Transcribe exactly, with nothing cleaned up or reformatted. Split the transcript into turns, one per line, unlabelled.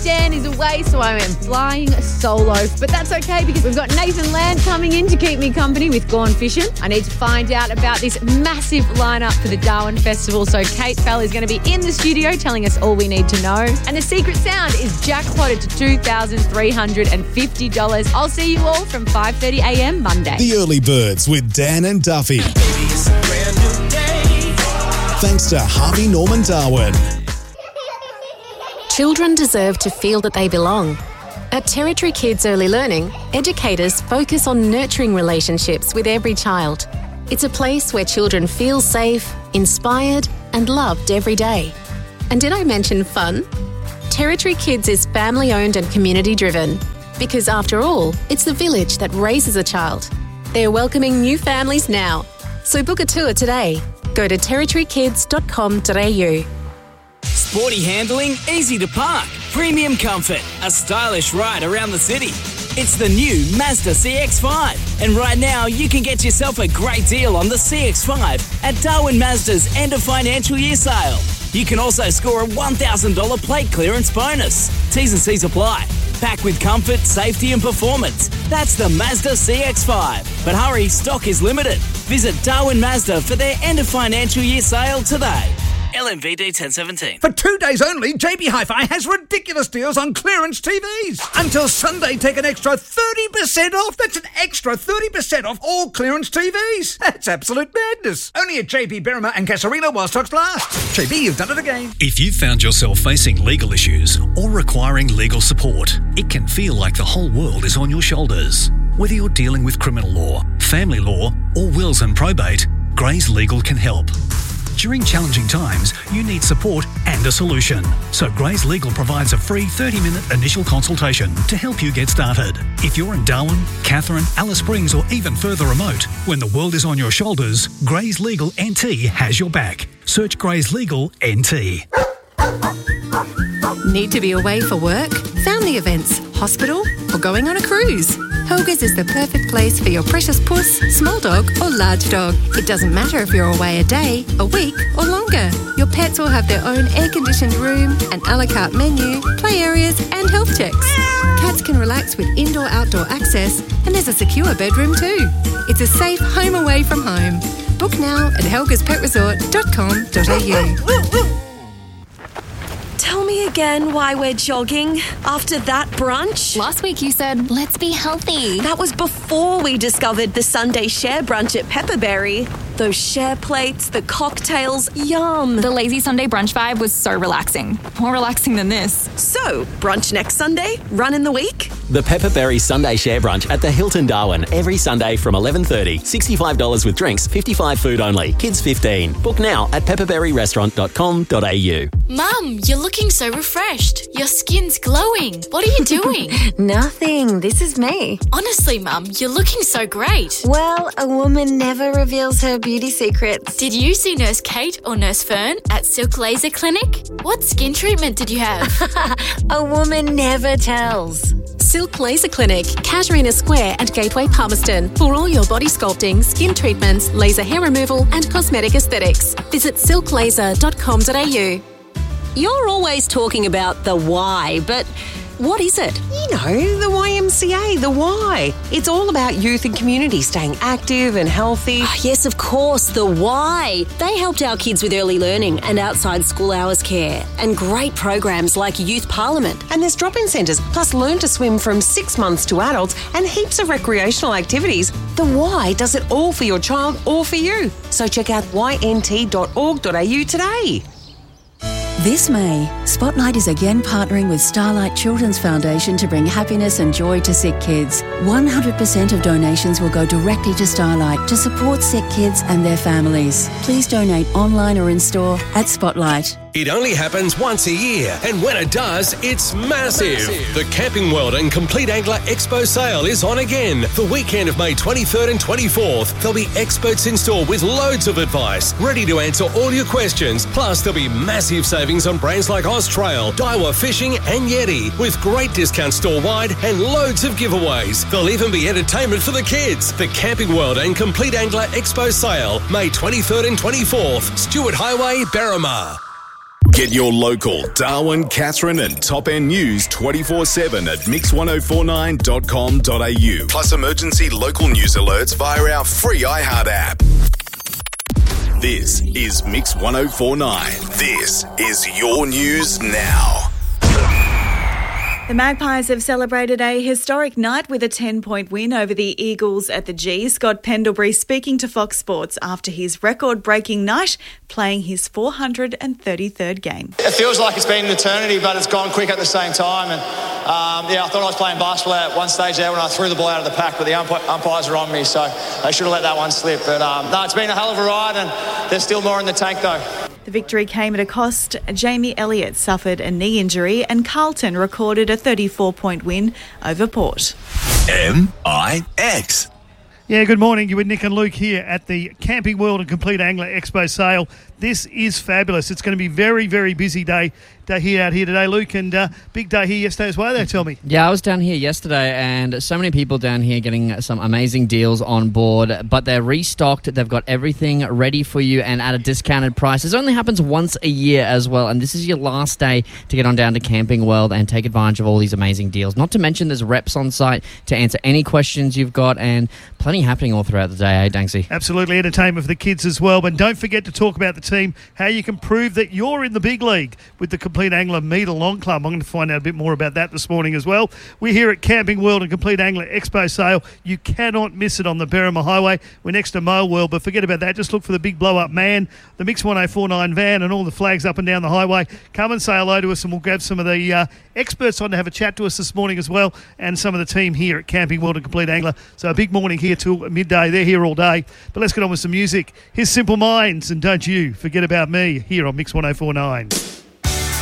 Dan is away, so I am flying solo. But that's okay because we've got Nathan Land coming in to keep me company with Gone Fishing. I need to find out about this massive lineup for the Darwin Festival, so Kate Bell is going to be in the studio telling us all we need to know. And the secret sound is jackpotted to two thousand three hundred fifty dollars. I'll see you all from five thirty a.m. Monday.
The Early Birds with Dan and Duffy.
Baby, it's a brand new day.
Thanks to Harvey Norman Darwin.
Children deserve to feel that they belong. At Territory Kids Early Learning, educators focus on nurturing relationships with every child. It's a place where children feel safe, inspired, and loved every day. And did I mention fun? Territory Kids is family-owned and community-driven because, after all, it's the village that raises a child. They're welcoming new families now. So book a tour today. Go to territory kids dot com dot a u.
Sporty handling, easy to park, premium comfort, a stylish ride around the city. It's the new Mazda C X five. And right now, you can get yourself a great deal on the C X five at Darwin Mazda's end of financial year sale. You can also score a one thousand dollars plate clearance bonus. T's and C's apply. Packed with comfort, safety and performance. That's the Mazda C X five. But hurry, stock is limited. Visit Darwin Mazda for their end of financial year sale today. L M V D ten seventeen.
For two days only, J B Hi-Fi has ridiculous deals on clearance T Vs. Until Sunday, take an extra thirty percent off. That's an extra thirty percent off all clearance T Vs. That's absolute madness. Only at J B Berrima and Casarino while stocks last. J B, you've done it again.
If you've found yourself facing legal issues or requiring legal support, it can feel like the whole world is on your shoulders. Whether you're dealing with criminal law, family law, or wills and probate, Grays Legal can help. During challenging times, you need support and a solution. So Grays Legal provides a free thirty-minute initial consultation to help you get started. If you're in Darwin, Katherine, Alice Springs or even further remote, when the world is on your shoulders, Grays Legal N T has your back. Search Grays Legal N T.
Need to be away for work, family events, hospital, or going on a cruise? Helga's is the perfect place for your precious puss, small dog or large dog. It doesn't matter if you're away a day, a week or longer. Your pets will have their own air-conditioned room, an a la carte menu, play areas and health checks. Cats can relax with indoor-outdoor access and there's a secure bedroom too. It's a safe home away from home. Book now at helgas pet resort dot com dot a u.
Tell me again why we're jogging after that brunch.
Last week you said, let's be healthy.
That was before we discovered the Sunday share brunch at Pepperberry. Those share plates, the cocktails, yum.
The lazy Sunday brunch vibe was so relaxing. More relaxing than this.
So, brunch next Sunday? Run in the week?
The Pepperberry Sunday Share Brunch at the Hilton Darwin every Sunday from eleven thirty. sixty-five dollars with drinks, fifty-five food only. Kids fifteen. Book now at pepperberry restaurant dot com dot a u.
Mum, you're looking so refreshed. Your skin's glowing. What are you doing?
Nothing. This is me.
Honestly, Mum, you're looking so great.
Well, a woman never reveals her beauty secrets.
Did you see Nurse Kate or Nurse Fern at Silk Laser Clinic? What skin treatment did you have?
A woman never tells.
Silk Laser Clinic, Casuarina Square and Gateway Palmerston for all your body sculpting, skin treatments, laser hair removal and cosmetic aesthetics. Visit silk laser dot com dot a u.
You're always talking about the why, but what is it?
You know, the Y M C A, the why. It's all about youth and community staying active and healthy.
Oh, yes, of course, the why. They helped our kids with early learning and outside school hours care and great programs like Youth Parliament.
And there's drop-in centres, plus learn to swim from six months to adults and heaps of recreational activities. The why does it all for your child or for you. So check out y n t dot org dot a u today.
This May, Spotlight is again partnering with Starlight Children's Foundation to bring happiness and joy to sick kids. one hundred percent of donations will go directly to Starlight to support sick kids and their families. Please donate online or in store at Spotlight.
It only happens once a year, and when it does, it's massive. massive. The Camping World and Complete Angler Expo sale is on again. The weekend of May twenty-third and twenty-fourth, there'll be experts in store with loads of advice, ready to answer all your questions. Plus, there'll be massive savings on brands like Austrail, Daiwa Fishing and Yeti, with great discounts store-wide and loads of giveaways. There'll even be entertainment for the kids. The Camping World and Complete Angler Expo sale, May twenty-third and twenty-fourth, Stewart Highway, Berrima.
Get your local Darwin, Katherine and top end news twenty-four seven at mix ten forty-nine dot com dot a u. Plus emergency local news alerts via our free iHeart app. This is Mix ten forty-nine. This is your news now.
The Magpies have celebrated a historic night with a ten-point win over the Eagles at the G. Scott Pendlebury speaking to Fox Sports after his record-breaking night, playing his four hundred thirty-third game.
It feels like it's been an eternity, but it's gone quick at the same time. And um, yeah, I thought I was playing basketball at one stage there when I threw the ball out of the pack, but the ump- umpires are on me, so they should have let that one slip. But um, no, it's been a hell of a ride, and there's still more in the tank though.
The victory came at a cost. Jamie Elliott suffered a knee injury and Carlton recorded a thirty-four point win over Port.
M I X.
Yeah, good morning. You're with Nick and Luke here at the Camping World and Complete Angler Expo sale. This is fabulous. It's going to be very, very busy day, day here out here today, Luke, and uh, big day here yesterday as well, they tell me.
Yeah, I was down here yesterday, and so many people down here getting some amazing deals on board, but they're restocked. They've got everything ready for you and at a discounted price. This only happens once a year as well, and this is your last day to get on down to Camping World and take advantage of all these amazing deals. Not to mention there's reps on site to answer any questions you've got, and plenty happening all throughout the day, eh, Danksy?
Absolutely, entertainment for the kids as well. But don't forget to talk about the team, how you can prove that you're in the big league with the Complete Angler Meet Along Club. I'm going to find out a bit more about that this morning as well. We're here at Camping World and Complete Angler Expo sale. You cannot miss it on the Berrima Highway. We're next to Mole World, but forget about that. Just look for the big blow-up man, the Mix ten forty-nine van, and all the flags up and down the highway. Come and say hello to us, and we'll grab some of the uh, experts on to have a chat to us this morning as well, and some of the team here at Camping World and Complete Angler. So a big morning here till midday. They're here all day. But let's get on with some music. Here's Simple Minds, and don't you forget about me here on Mix ten forty-nine.